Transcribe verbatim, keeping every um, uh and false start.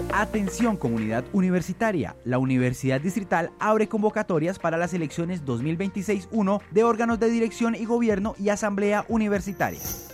Atención comunidad universitaria, la Universidad Distrital abre convocatorias para las elecciones dos mil veintiséis uno de órganos de dirección y gobierno y asamblea universitaria.